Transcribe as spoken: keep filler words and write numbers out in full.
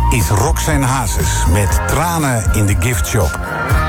is Roxanne Hazes met Tranen in de Giftshop.